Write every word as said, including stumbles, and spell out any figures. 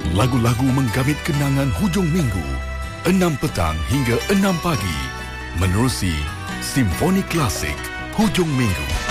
Lagu-lagu menggamit kenangan hujung minggu, enam petang hingga enam pagi. Menerusi Simfoni Klasik Hujung Minggu.